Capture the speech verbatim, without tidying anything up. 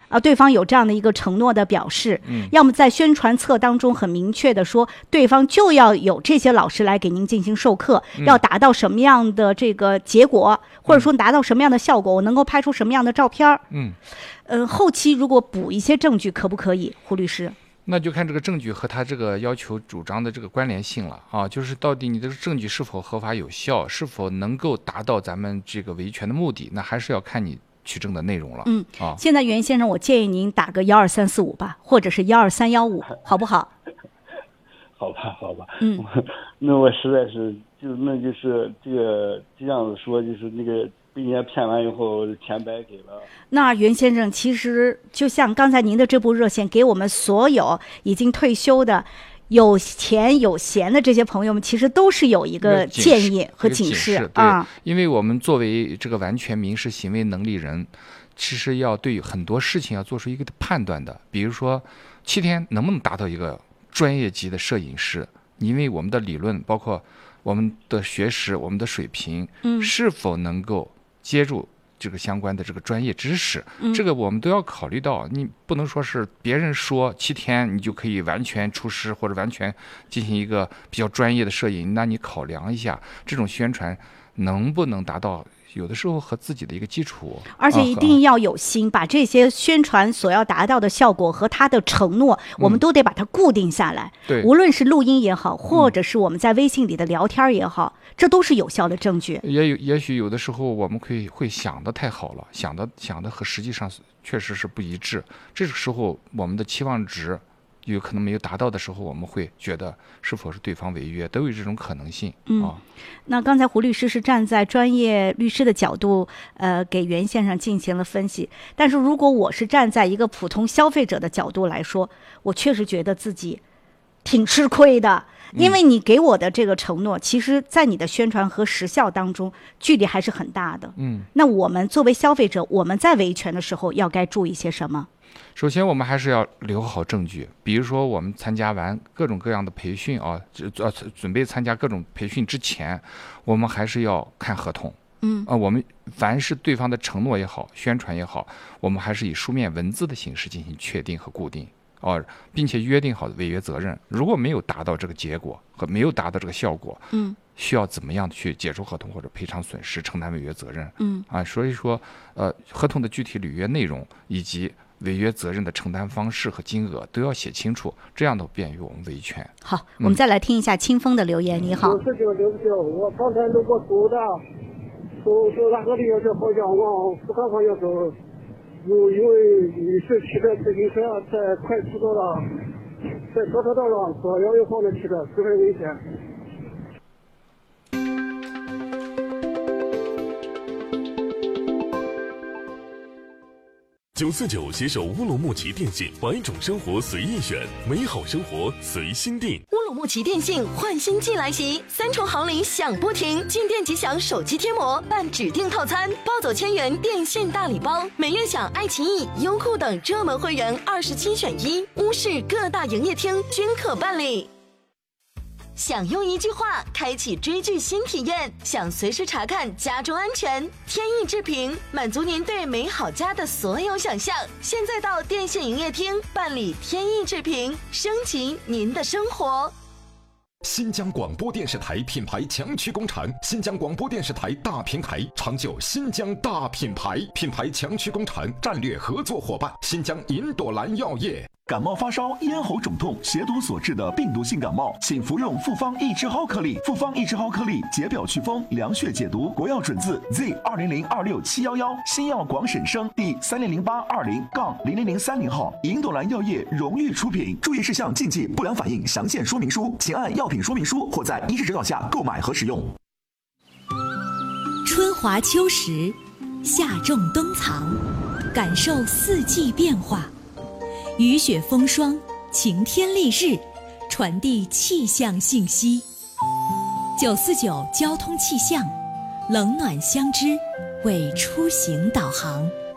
啊，对方有这样的一个承诺的表示， 嗯， 要么在宣传册当中很明确的说，对方就要有这些老师来给您进行授课， 嗯、 要达到什么样的这个结果，或者说达到什么样的效果，我能够拍出什么样的照片， 嗯， 呃，后期如果补一些证据，可不可以，胡律师？ 那就看这个证据和他这个要求主张的这个关联性了啊，就是到底你这个证据是否合法有效，是否能够达到咱们这个维权的目的，那还是要看你取证的内容了。 嗯， 啊， 现在袁先生，我建议您打个幺二三四五吧，或者是幺二三幺五，好不好？ 好吧，好吧。 嗯， 那我实在是就那就是这个这样子说，就是那个被人家骗完以后，钱白给了。 那袁先生，其实就像刚才您的这部热线，给我们所有已经退休的、有钱有闲的这些朋友们，其实都是有一个建议和警示啊。 因为我们作为这个完全民事行为能力人，其实要对很多事情要做出一个判断的。比如说，七天能不能达到一个专业级的摄影师？因为我们的理论，包括我们的学识、我们的水平， 嗯， 是否能够接住这个相关的这个专业知识， 嗯， 这个我们都要考虑到。你不能说是别人说七天你就可以完全出师，或者完全进行一个比较专业的摄影，那你考量一下这种宣传能不能达到有的时候和自己的一个基础， 而且一定要有心，把这些宣传所要达到的效果和他的承诺，我们都得把它固定下来。 对， 无论是录音也好，或者是我们在微信里的聊天也好，这都是有效的证据。 也有，也许有的时候我们可以会想的太好了，想的想的和实际上确实是不一致。这个时候我们的期望值有可能没有达到的时候，我们会觉得是否是对方违约，都有这种可能性。 嗯， 啊， 那刚才胡律师是站在专业律师的角度，呃，给袁先生进行了分析。但是如果我是站在一个普通消费者的角度来说，我确实觉得自己挺吃亏的，因为你给我的这个承诺，其实在你的宣传和实效当中距离还是很大的。 嗯， 那我们作为消费者，我们在维权的时候要该注意些什么？ 首先我们还是要留好证据，比如说我们参加完各种各样的培训啊，呃，准备参加各种培训之前，我们还是要看合同。 嗯， 啊，我们凡是对方的承诺也好，宣传也好，我们还是以书面文字的形式进行确定和固定。哦，并且约定好违约责任，如果没有达到这个结果和没有达到这个效果， 嗯， 需要怎么样去解除合同或者赔偿损失、承担违约责任？ 嗯，啊， 所以说，呃，合同的具体履约内容以及违约责任的承担方式和金额都要写清楚，这样都便于我们维权。 好，我们再来听一下清风的留言。你好， 九十九六九，我刚才如果说的，说说那个理由就好像我不刚好要走。因为你是骑的自行车在快速道了，在高速道上左摇右晃的骑的，十分危险。 九四九携手乌鲁木齐电信，百种生活随意选，美好生活随心定。 乌鲁木齐电信换新季来袭，三重好礼享不停，进店即享手机贴膜，办指定套餐，包走千元电信大礼包，每月享爱奇艺、优酷等热门会员二十七选一，乌市各大营业厅均可办理。想用一句话开启追剧新体验，想随时查看家中安全，天意制屏满足您对美好家的所有想象。现在到电信营业厅办理天意制屏，升级您的生活。 新疆广播电视台品牌强区工厂，新疆广播电视台大平台，长久新疆大品牌，品牌强区工厂战略合作伙伴，新疆银朵兰药业。 感冒发烧、咽喉肿痛、血毒所致的病毒性感冒，请服用复方益智蒿颗粒。复方益智蒿颗粒解表祛风、凉血解毒，国药准字 Z 二零零二六七幺幺，新药广审生第三零零八二零杠零零零三零号，银朵兰药业荣誉出品。注意事项、禁忌、不良反应详见说明书，请按药品说明书或在医师指导下购买和使用。 春华秋实，夏种冬藏，感受四季变化。雨雪风霜，晴天丽日，传递气象信息。九四九交通气象，冷暖相知，为出行导航。